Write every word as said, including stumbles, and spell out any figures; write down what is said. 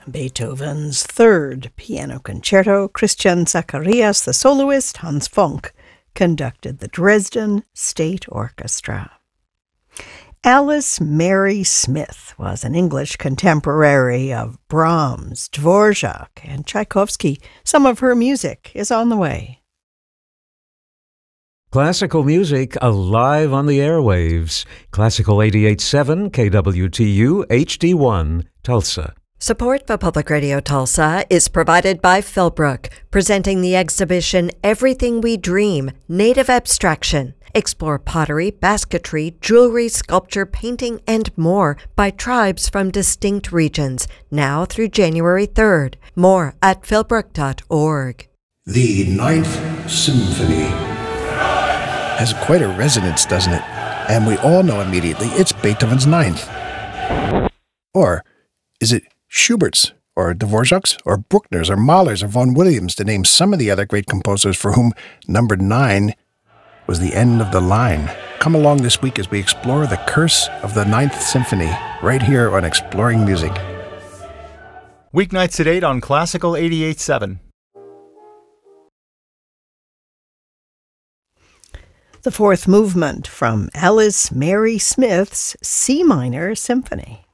Beethoven's Third Piano Concerto. Christian Zacharias, the soloist. Hans Funk conducted the Dresden State Orchestra. Alice Mary Smith was an English contemporary of Brahms, Dvorak, and Tchaikovsky. Some of her music is on the way. Classical music alive on the airwaves. Classical eighty-eight point seven K W T U H D one, Tulsa. Support for Public Radio Tulsa is provided by Philbrook, presenting the exhibition Everything We Dream, Native Abstraction. Explore pottery, basketry, jewelry, sculpture, painting, and more by tribes from distinct regions, now through January third. More at philbrook dot org. The Ninth Symphony has quite a resonance, doesn't it? And we all know immediately it's Beethoven's Ninth. Or is it Schubert's, or Dvorak's, or Bruckner's, or Mahler's, or Vaughan Williams, to name some of the other great composers for whom number nine was the end of the line? Come along this week as we explore the curse of the Ninth Symphony, right here on Exploring Music. Weeknights at eight on Classical eighty-eight point seven. The fourth movement from Alice Mary Smith's C minor symphony.